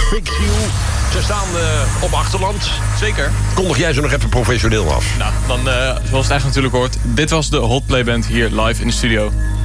Fix You. Ze staan op achterland. Zeker. Kondig jij ze nog even professioneel af. Nou, dan zoals het eigenlijk natuurlijk hoort. Dit was de Hot Play Band hier live in de studio.